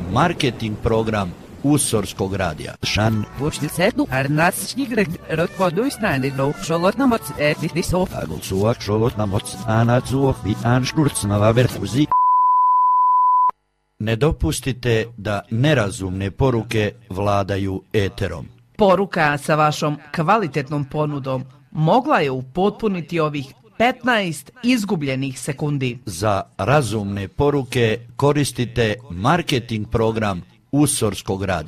marketing program Usorskog radija. Šan. Počti sedu, arnatsnigret, rotkoduj snajnidov, šolotnamoc, etisov. Agulsuak šolotnamoc, anatsuok, bitanškurcnava verfuzi. Ne dopustite da nerazumne poruke vladaju eterom. Poruka sa vašom kvalitetnom ponudom mogla je upotpuniti ovih 15 izgubljenih sekundi. Za razumne poruke koristite marketing program Usorskog radija.